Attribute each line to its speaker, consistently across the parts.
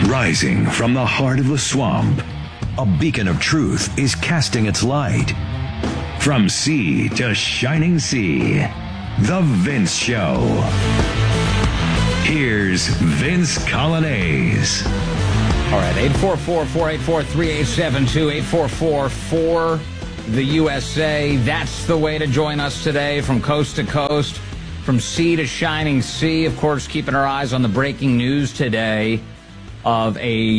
Speaker 1: Rising from the heart of the swamp, a beacon of truth is casting its light. From sea to shining sea, The Vince Show. Here's Vince Coglianese.
Speaker 2: All right, 844-484-3872, 844-4 the USA. That's the way to join us today from coast to coast, from sea to shining sea. Of course, keeping our eyes on the breaking news today of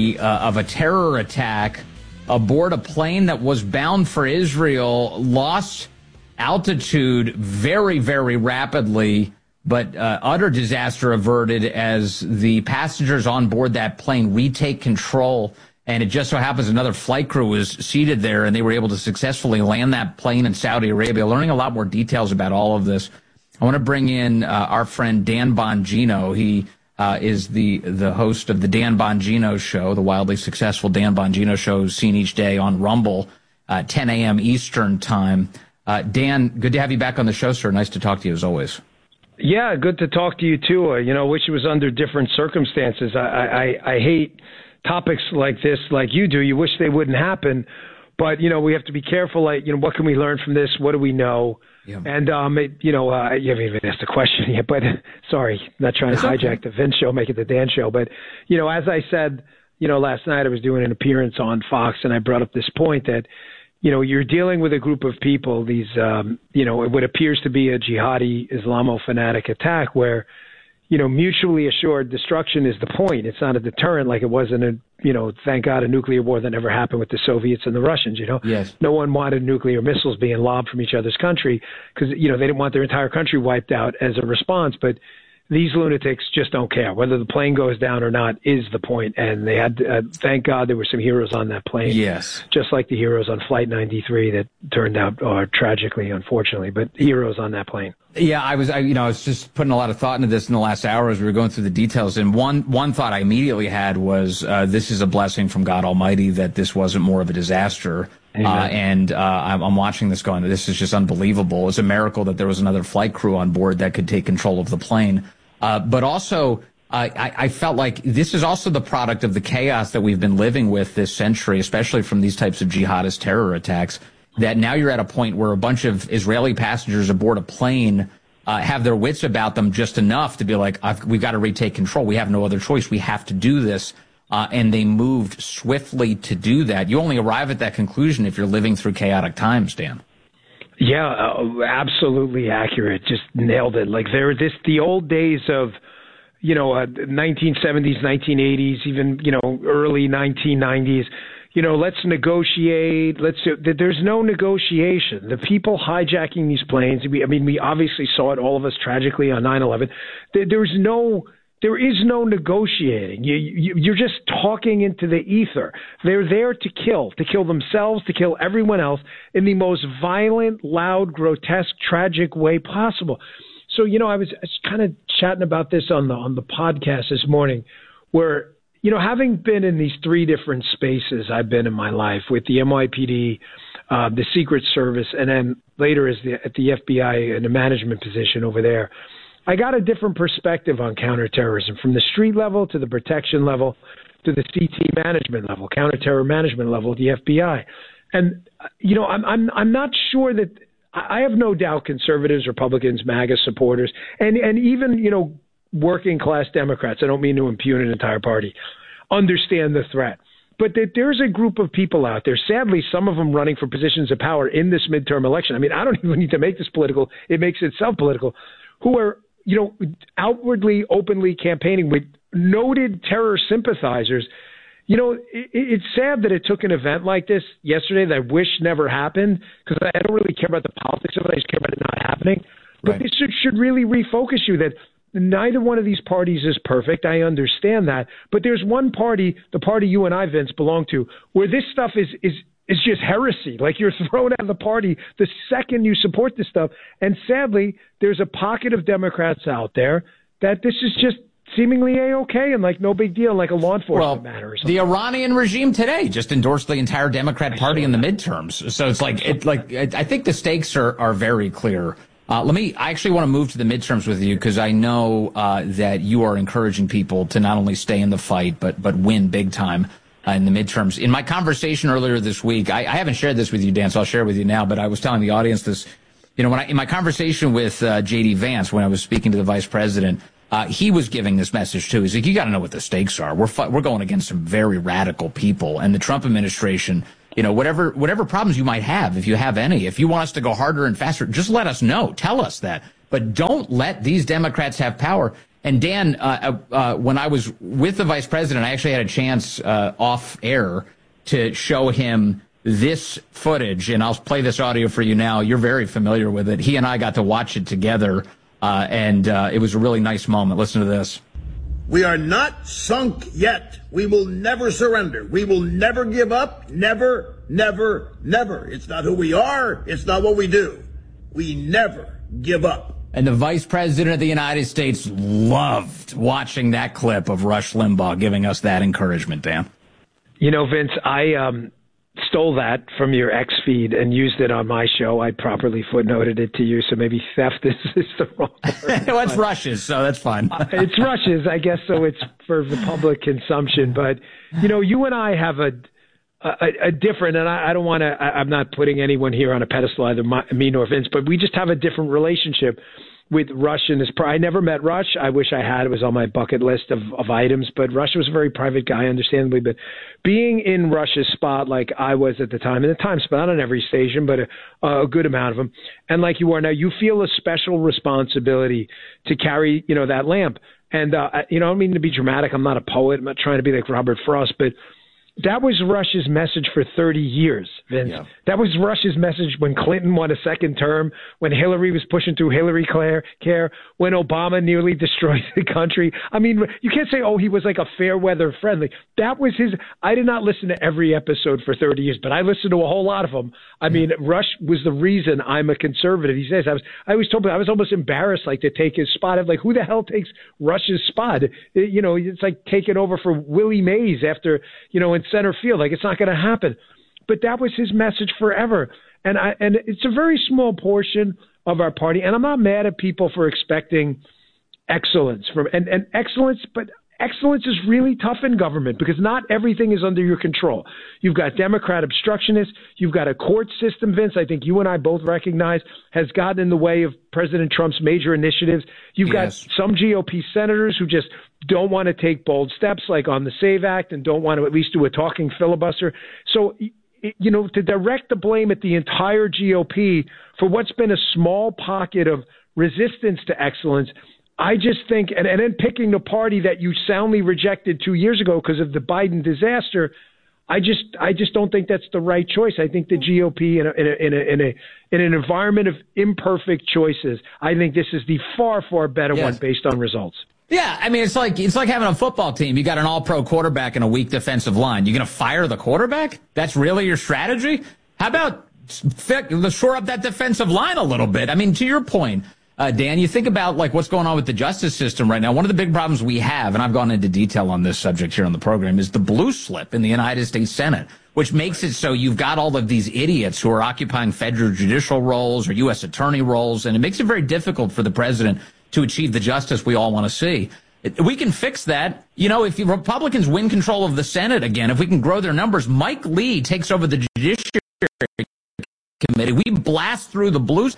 Speaker 2: a terror attack aboard a plane that was bound for Israel, lost altitude very, very rapidly, but utter disaster averted as the passengers on board that plane retake control. And it just so happens another flight crew was seated there, and they were able to successfully land that plane in Saudi Arabia. Learning a lot more details about all of this. I want to bring in our friend Dan Bongino. He is the host of the Dan Bongino Show, the wildly successful Dan Bongino Show, seen each day on Rumble, 10 a.m. Eastern Time. Dan, good to have you back on the show, sir. Nice to talk to you as always.
Speaker 3: Yeah, good to talk to you too. Wish it was under different circumstances. I hate topics like this, like you do. You wish they wouldn't happen, but we have to be careful. Like, what can we learn from this? What do we know? Yeah. And you haven't even asked a question yet. But sorry, not trying to hijack the Vince Show, make it the Dan Show. But as I said, last night I was doing an appearance on Fox, and I brought up this point that you're dealing with a group of people. These what appears to be a jihadi Islamo-fanatic attack where mutually assured destruction is the point. It's not a deterrent like it was in thank God, a nuclear war that never happened with the Soviets and the Russians,
Speaker 2: Yes.
Speaker 3: No one wanted nuclear missiles being lobbed from each other's country because, they didn't want their entire country wiped out as a response. But these lunatics just don't care. Whether the plane goes down or not is the point. And they had, thank God, there were some heroes on that plane.
Speaker 2: Yes.
Speaker 3: Just like the heroes on Flight 93 that turned out tragically, unfortunately, but heroes on that plane.
Speaker 2: Yeah, I was just putting a lot of thought into this in the last hour as we were going through the details. And one thought I immediately had was, this is a blessing from God Almighty that this wasn't more of a disaster. I'm watching this going, this is just unbelievable. It's a miracle that there was another flight crew on board that could take control of the plane. But also, I felt like this is also the product of the chaos that we've been living with this century, especially from these types of jihadist terror attacks, that now you're at a point where a bunch of Israeli passengers aboard a plane have their wits about them just enough to be like, we've got to retake control. We have no other choice. We have to do this. And they moved swiftly to do that. You only arrive at that conclusion if you're living through chaotic times, Dan.
Speaker 3: Yeah, absolutely accurate. Just nailed it. Like the old days of, 1970s, 1980s, even, early 1990s. Let's negotiate. There's no negotiation. The people hijacking these planes. We obviously saw it, all of us tragically on 9/11. There is no negotiating. You're just talking into the ether. They're there to kill themselves, to kill everyone else in the most violent, loud, grotesque, tragic way possible. So, I was kind of chatting about this on the podcast this morning where, having been in these three different spaces I've been in my life with the NYPD, the Secret Service, and then later at the FBI in a management position over there, I got a different perspective on counterterrorism from the street level to the protection level to the CT management level, counterterror management level at the FBI. And, I'm not sure that I have no doubt conservatives, Republicans, MAGA supporters, and even, working class Democrats, I don't mean to impugn an entire party, understand the threat. But that there's a group of people out there, sadly, some of them running for positions of power in this midterm election. I don't even need to make this political. It makes itself political, who are, outwardly, openly campaigning with noted terror sympathizers. It's sad that it took an event like this yesterday that I wish never happened because I don't really care about the politics of it. I just care about it not happening. But this should really refocus you that neither one of these parties is perfect. I understand that. But there's one party, the party you and I, Vince, belong to, where this stuff is just heresy. Like you're thrown out of the party the second you support this stuff. And sadly, there's a pocket of Democrats out there that this is just seemingly A-okay and like no big deal, like a law enforcement matter or something.
Speaker 2: The Iranian regime today just endorsed the entire Democrat Party in the midterms. So it's I think the stakes are very clear. I actually want to move to the midterms with you because I know that you are encouraging people to not only stay in the fight, but win big time in the midterms. In my conversation earlier this week, I haven't shared this with you, Dan, so I'll share it with you now, but I was telling the audience this, in my conversation with J.D. Vance, when I was speaking to the vice president, he was giving this message too. He's like, you got to know what the stakes are. We're going against some very radical people, and the Trump administration, whatever problems you might have, if you have any, if you want us to go harder and faster, just let us know. Tell us that. But don't let these Democrats have power. And Dan, when I was with the vice president, I actually had a chance off air to show him this footage, and I'll play this audio for you now. You're very familiar with it. He and I got to watch it together, and it was a really nice moment. Listen to this.
Speaker 4: We are not sunk yet. We will never surrender. We will never give up. Never, never, never. It's not who we are. It's not what we do. We never give up.
Speaker 2: And the vice president of the United States loved watching that clip of Rush Limbaugh giving us that encouragement, Dan.
Speaker 3: Vince, I stole that from your X feed and used it on my show. I properly footnoted it to you, so maybe theft is the wrong word.
Speaker 2: Well, it's Rush's, so that's fine.
Speaker 3: It's Rush's, I guess, so it's for the public consumption. But, you and I have a different, and I don't want to, I'm not putting anyone here on a pedestal, either me nor Vince, but we just have a different relationship with Rush and his I never met Rush. I wish I had. It was on my bucket list of items, but Rush was a very private guy, understandably. But being in Rush's spot like I was at the time, and the time spot, not on every station, but a good amount of them, and like you are now, you feel a special responsibility to carry, that lamp. And, I don't mean to be dramatic. I'm not a poet. I'm not trying to be like Robert Frost, but that was Rush's message for 30 years, Vince. Yeah. That was Rush's message when Clinton won a second term, when Hillary was pushing through Hillary Care, when Obama nearly destroyed the country. I mean, you can't say, he was like a fair weather friendly. That was his. I did not listen to every episode for 30 years, but I listened to a whole lot of them. I mean, Rush was the reason I'm a conservative. He says, I was almost embarrassed, like, to take his spot. I'm like, who the hell takes Rush's spot? It's like taking over for Willie Mays after, in center field. Like, it's not going to happen. But that was his message forever. And it's a very small portion of our party. And I'm not mad at people for expecting excellence and excellence, but excellence is really tough in government because not everything is under your control. You've got Democrat obstructionists. You've got a court system, Vince, I think you and I both recognize has gotten in the way of President Trump's major initiatives. You've got some GOP senators who just don't want to take bold steps like on the SAVE Act and don't want to at least do a talking filibuster. So, to direct the blame at the entire GOP for what's been a small pocket of resistance to excellence, I just think, and then picking the party that you soundly rejected 2 years ago because of the Biden disaster, I just don't think that's the right choice. I think the GOP in an environment of imperfect choices, I think this is the far, far better one based on results.
Speaker 2: Yeah, I mean, it's like having a football team. You got an all-pro quarterback and a weak defensive line. You're going to fire the quarterback? That's really your strategy? How about shore up that defensive line a little bit? I mean, to your point, Dan, you think about like what's going on with the justice system right now. One of the big problems we have, and I've gone into detail on this subject here on the program, is the blue slip in the United States Senate, which makes it so you've got all of these idiots who are occupying federal judicial roles or U.S. attorney roles, and it makes it very difficult for the president to achieve the justice we all want to see. We can fix that. If the Republicans win control of the Senate again, if we can grow their numbers, Mike Lee takes over the Judiciary Committee. We blast through the blues.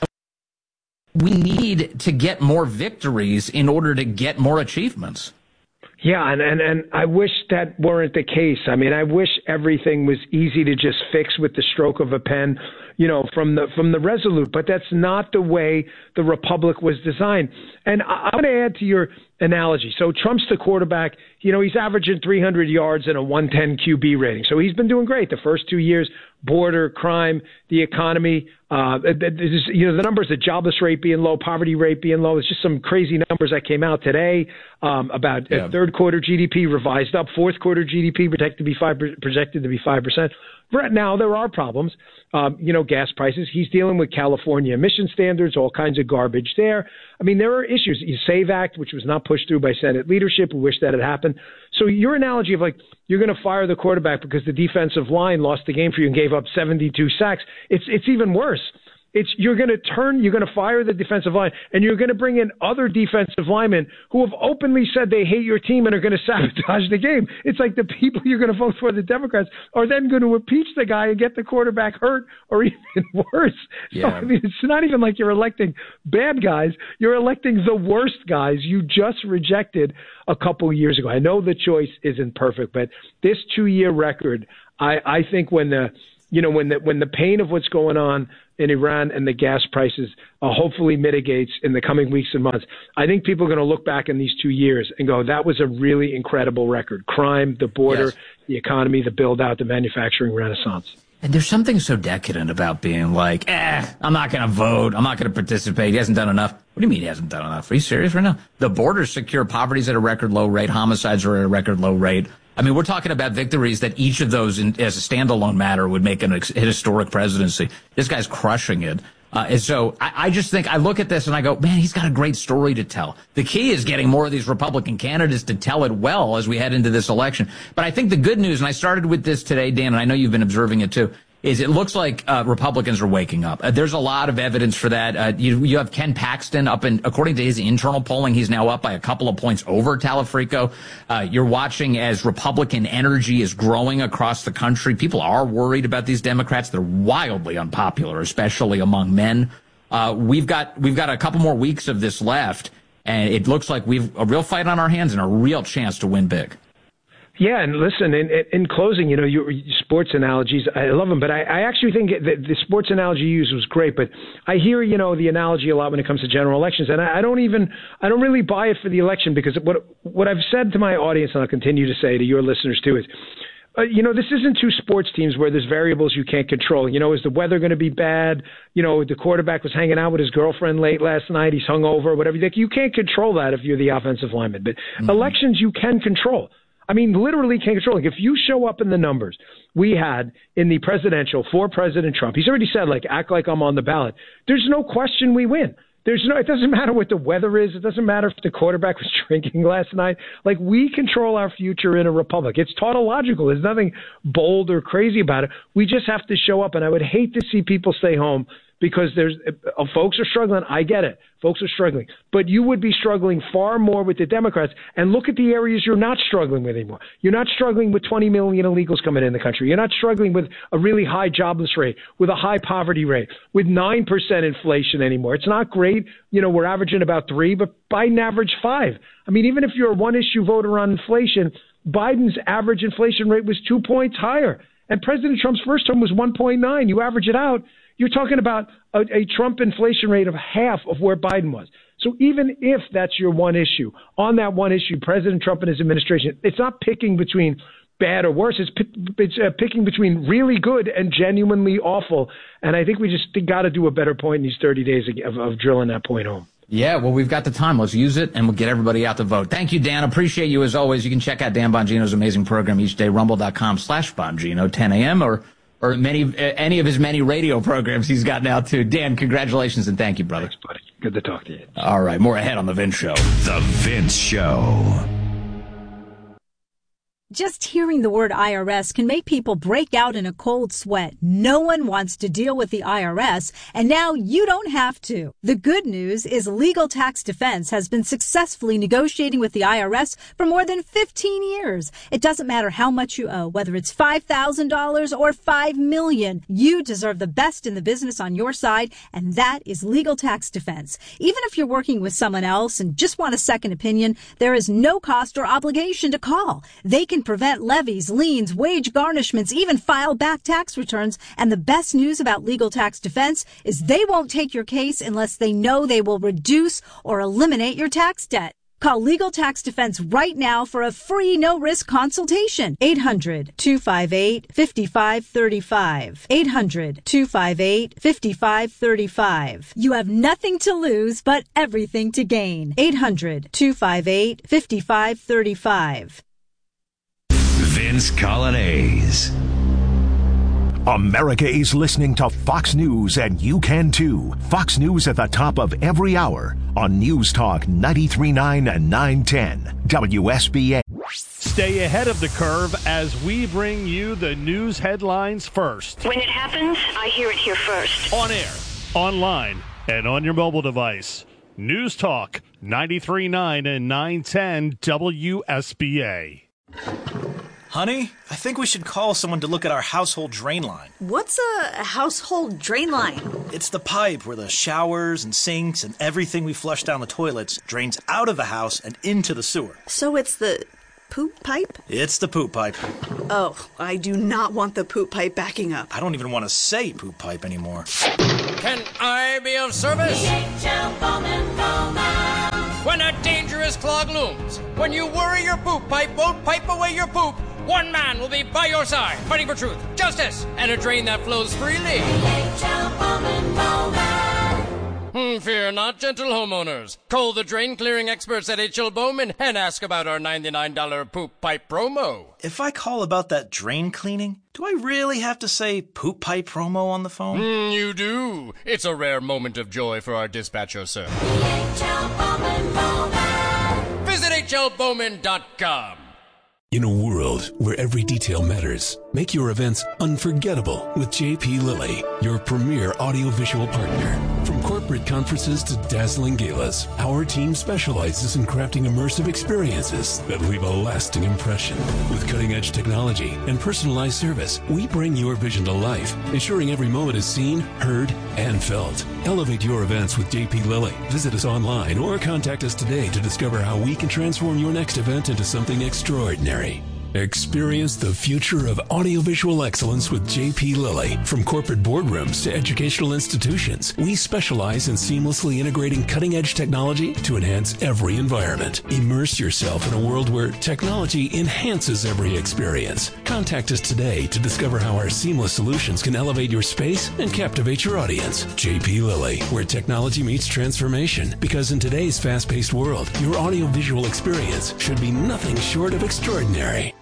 Speaker 2: We need to get more victories in order to get more achievements.
Speaker 3: Yeah, and I wish that weren't the case. I mean, I wish everything was easy to just fix with the stroke of a pen, from the Resolute. But that's not the way the Republic was designed. And I want to add to your analogy. So Trump's the quarterback. He's averaging 300 yards and a 110 QB rating. So he's been doing great the first 2 years. Border, crime, the economy, the numbers, the jobless rate being low, poverty rate being low. It's just some crazy numbers that came out today about third quarter GDP revised up, fourth quarter GDP projected to be 5%. Right now, there are problems. Gas prices. He's dealing with California emission standards, all kinds of garbage there. I mean, there are issues. The SAVE Act, which was not pushed through by Senate leadership. We wish that had happened. So your analogy of like you're going to fire the quarterback because the defensive line lost the game for you and gave up 72 sacks. It's even worse. You're going to fire the defensive line, and you're going to bring in other defensive linemen who have openly said they hate your team and are going to sabotage the game. It's like the people you're going to vote for, the Democrats, are then going to impeach the guy and get the quarterback hurt, or even worse.
Speaker 2: Yeah.
Speaker 3: So, I mean, it's not even like you're electing bad guys. You're electing the worst guys you just rejected a couple years ago. I know the choice isn't perfect, but this 2-year record, I think when the pain of what's going on in Iran and the gas prices hopefully mitigates in the coming weeks and months, I think people are going to look back in these 2 years and go, that was a really incredible record. Crime, the border,
Speaker 2: yes,
Speaker 3: the economy, the build-out, the manufacturing renaissance.
Speaker 2: And there's something so decadent about being like, I'm not going to vote. I'm not going to participate. He hasn't done enough. What do you mean he hasn't done enough? Are you serious right now? The border's secure. Poverty's at a record low rate. Homicides are at a record low rate. I mean, we're talking about victories that each of those as a standalone matter would make an historic presidency. This guy's crushing it. And so I just think I look at this and I go, man, he's got a great story to tell. The key is getting more of these Republican candidates to tell it well as we head into this election. But I think the good news, and I started with this today, Dan, and I know you've been observing it too, is it looks like Republicans are waking up. There's a lot of evidence for that. You have Ken Paxton up in, according to his internal polling, he's now up by a couple of points over Talafrico. You're watching as Republican energy is growing across the country. People are worried about these Democrats. They're wildly unpopular, especially among men. We've got a couple more weeks of this left, and it looks like we've a real fight on our hands and a real chance to win big.
Speaker 3: Yeah, and listen, in closing, your sports analogies, I love them, but I actually think that the sports analogy you used was great, but I hear, the analogy a lot when it comes to general elections, and I don't really buy it for the election, because what I've said to my audience, and I'll continue to say to your listeners too, is, this isn't two sports teams where there's variables you can't control. Is the weather going to be bad? The quarterback was hanging out with his girlfriend late last night. He's hungover, whatever. You can't control that if you're the offensive lineman, but elections you can control. I mean, literally can't control it. If you show up in the numbers we had in the presidential for President Trump, he's already said, act like I'm on the ballot. There's no question we win. It doesn't matter what the weather is. It doesn't matter if the quarterback was drinking last night. We control our future in a republic. It's tautological. There's nothing bold or crazy about it. We just have to show up. And I would hate to see people stay home because folks are struggling. I get it. Folks are struggling. But you would be struggling far more with the Democrats. And look at the areas you're not struggling with anymore. You're not struggling with 20 million illegals coming in the country. You're not struggling with a really high jobless rate, with a high poverty rate, with 9% inflation anymore. It's not great. We're averaging about 3, but Biden averaged 5. I mean, even if you're a one-issue voter on inflation, Biden's average inflation rate was 2 points higher. And President Trump's first term was 1.9. You average it out, you're talking about a Trump inflation rate of half of where Biden was. So even if that's your one issue, on that one issue, President Trump and his administration, it's not picking between bad or worse. It's picking between really good and genuinely awful. And I think we just got to do a better point in these 30 days of drilling that point home.
Speaker 2: Yeah, well, we've got the time. Let's use it, and we'll get everybody out to vote. Thank you, Dan. Appreciate you as always. You can check out Dan Bongino's amazing program each day, rumble.com/Bongino, 10 a.m., or any of his many radio programs he's got now, too. Dan, congratulations, and thank you, brother.
Speaker 3: Thanks, buddy. Good to talk to you.
Speaker 2: All right, more ahead on The Vince Show.
Speaker 1: The Vince Show.
Speaker 5: Just hearing the word IRS can make people break out in a cold sweat. No one wants to deal with the IRS, and now you don't have to. The good news is Legal Tax Defense has been successfully negotiating with the IRS for more than 15 years. It doesn't matter how much you owe, whether it's $5,000 or $5 million. You deserve the best in the business on your side, and that is Legal Tax Defense. Even if you're working with someone else and just want a second opinion, there is no cost or obligation to call. They can prevent levies, liens, wage garnishments, even file back tax returns. And the best news about Legal Tax Defense is they won't take your case unless they know they will reduce or eliminate your tax debt. Call Legal Tax Defense right now for a free no-risk consultation. 800-258-5535. 800-258-5535. You have nothing to lose but everything to gain. 800-258-5535.
Speaker 1: Vince Colonnese.
Speaker 6: America is listening to Fox News, and you can too. Fox News at the top of every hour on News Talk 93.9 and 910 WSBA.
Speaker 7: Stay ahead of the curve as we bring you the news headlines first.
Speaker 8: When it happens, I hear it here first.
Speaker 7: On air, online, and on your mobile device. News Talk 93.9 and 910 WSBA.
Speaker 8: Honey, I think we should call someone to look at our household drain line.
Speaker 9: What's a household drain line?
Speaker 8: It's the pipe where the showers and sinks and everything we flush down the toilets drains out of the house and into the sewer.
Speaker 9: So it's the poop pipe?
Speaker 8: It's the poop pipe.
Speaker 9: Oh, I do not want the poop pipe backing up.
Speaker 8: I don't even want to say poop pipe anymore.
Speaker 10: Can I be of service? DHL Bowman. When a dangerous clog looms, when you worry your poop pipe won't pipe away your poop, one man will be by your side, fighting for truth, justice, and a drain that flows freely. DHL Bowman. Fear not, gentle homeowners. Call the drain clearing experts at H.L. Bowman and ask about our $99 poop pipe promo.
Speaker 8: If I call about that drain cleaning, do I really have to say poop pipe promo on the phone?
Speaker 10: You do. It's a rare moment of joy for our dispatcher, sir. Visit hlbowman.com.
Speaker 11: In a world where every detail matters, make your events unforgettable with JP Lilly, your premier audiovisual partner. From corporate conferences to dazzling galas, our team specializes in crafting immersive experiences that leave a lasting impression. With cutting-edge technology and personalized service, we bring your vision to life, ensuring every moment is seen, heard, and felt. Elevate your events with JP Lilly. Visit us online or contact us today to discover how we can transform your next event into something extraordinary. Experience the future of audiovisual excellence with JP Lilly. From corporate boardrooms to educational institutions, we specialize in seamlessly integrating cutting-edge technology to enhance every environment. Immerse yourself in a world where technology enhances every experience. Contact us today to discover how our seamless solutions can elevate your space and captivate your audience. JP Lilly, where technology meets transformation. Because in today's fast-paced world, your audiovisual experience should be nothing short of extraordinary.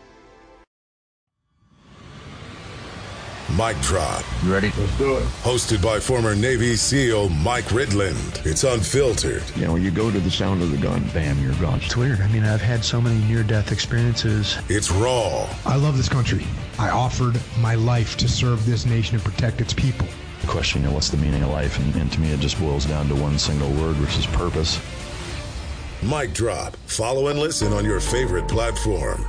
Speaker 12: Mic Drop.
Speaker 13: You ready?
Speaker 12: Let's do it. Hosted by former Navy SEAL Mike Ridland. It's unfiltered.
Speaker 13: You know, you go to the sound of the gun, bam, you're gone.
Speaker 14: It's weird. I mean, I've had so many near-death experiences.
Speaker 12: It's raw.
Speaker 15: I love this country. I offered my life to serve this nation and protect its people.
Speaker 13: The question, what's the meaning of life? And to me, it just boils down to one single word, which is purpose.
Speaker 12: Mic Drop. Follow and listen on your favorite platform.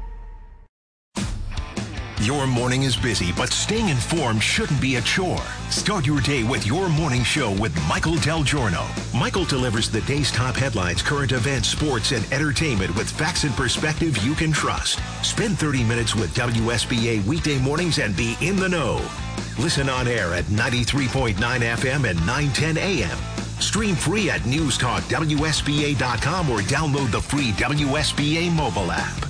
Speaker 6: Your morning is busy, but staying informed shouldn't be a chore. Start your day with Your Morning Show with Michael Del Giorno. Michael delivers the day's top headlines, current events, sports, and entertainment with facts and perspective you can trust. Spend 30 minutes with WSBA weekday mornings and be in the know. Listen on air at 93.9 FM and 910 AM. Stream free at newstalkwsba.com or download the free WSBA mobile app.